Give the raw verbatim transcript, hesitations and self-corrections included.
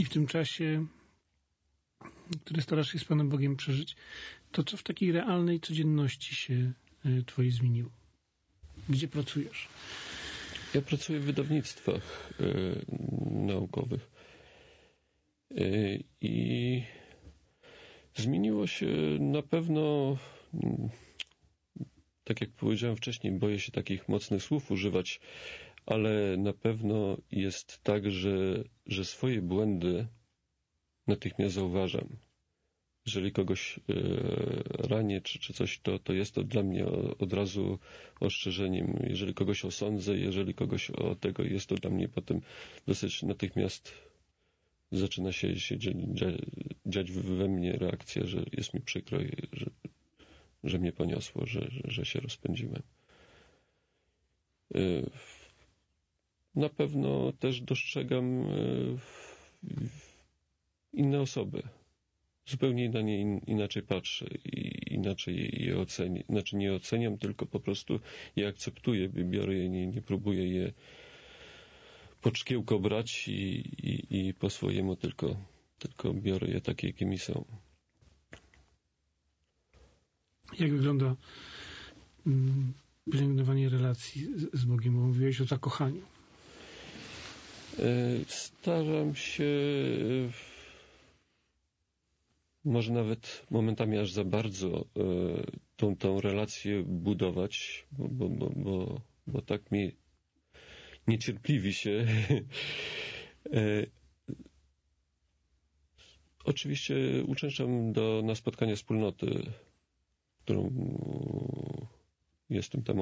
i w tym czasie, który starasz się z Panem Bogiem przeżyć, to co w takiej realnej codzienności się Twojej zmieniło? Gdzie pracujesz? Ja pracuję w wydawnictwach y, naukowych y, i zmieniło się na pewno, tak jak powiedziałem wcześniej, boję się takich mocnych słów używać, ale na pewno jest tak, że, że swoje błędy natychmiast zauważam. Jeżeli kogoś e, ranię czy, czy coś, to, to jest to dla mnie od razu ostrzeżeniem. Jeżeli kogoś osądzę, jeżeli kogoś o tego, jest to dla mnie potem dosyć natychmiast zaczyna się, się dziać, dziać we mnie reakcja, że jest mi przykro, że, że mnie poniosło, że, że, że się rozpędziłem. E, na pewno też dostrzegam e, inne osoby. Zupełnie na nie in, inaczej patrzę i inaczej je ocenię. Znaczy nie oceniam, tylko po prostu je akceptuję, biorę je, nie, nie próbuję je pod szkiełko brać i, i, i po swojemu tylko, tylko biorę je takie, jakimi są. Jak wygląda mm, pielęgnowanie relacji z, z Bogiem? Bo mówiłeś o zakochaniu. Staram się może nawet momentami aż za bardzo e, tą, tą relację budować, bo, bo, bo, bo, bo tak mi niecierpliwi się. e, oczywiście uczęszczam do, na spotkania wspólnoty, którą jestem tam